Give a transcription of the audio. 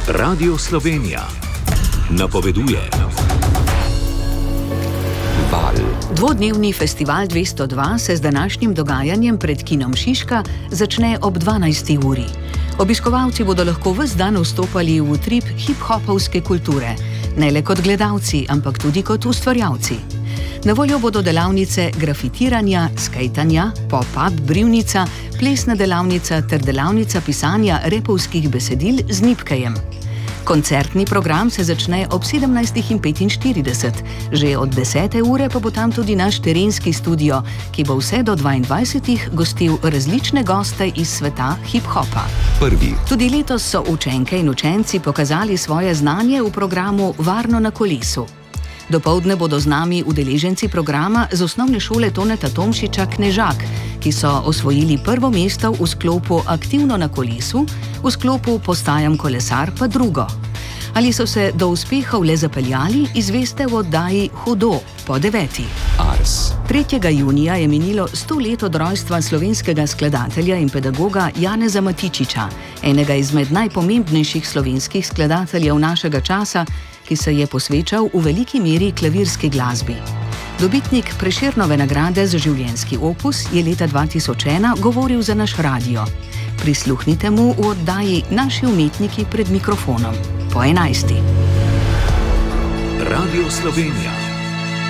Radio Slovenija napoveduje. Val. Dvodnevni festival 202 se z današnjim dogajanjem pred kinom Šiška začne ob 12. uri. Obiskovalci bodo lahko ves dan vstopali v utrip hip-hopovske kulture, ne le kot gledalci, ampak tudi kot ustvarjalci. Na voljo bodo delavnice grafitiranja, skejtanja, pop-up brivnica, plesna delavnica ter delavnica pisanja repovskih besedil z nipkejem. Koncertni program se začne ob 17:45, že od 10. ure pa bo tam tudi naš terenski studio, ki bo vse do 22. gostil različne goste iz sveta hip-hopa. Prvi. Tudi letos so učenke in učenci pokazali svoje znanje v programu Varno na kolesu. Dopoldne bodo z nami udeleženci programa z osnovne šole Toneta Tomšiča Knežak, ki so osvojili prvo mesto v sklopu Aktivno na kolesu, v sklopu Postajam kolesar pa drugo. Ali so se do uspehov le zapeljali, izveste v oddaji Hudo po 9. Ars. 3. junija je minilo 100 let od rojstva slovenskega skladatelja in pedagoga Janeza Matičiča, enega izmed najpomembnejših slovenskih skladateljev našega časa, ki se je posvečal v veliki meri klavirski glasbi. Dobitnik Prešernove nagrade za življenjski opus je leta 2001 govoril za naš radio. Prisluhnite mu v oddaji Naši umetniki pred mikrofonom po 11. Radio Slovenija.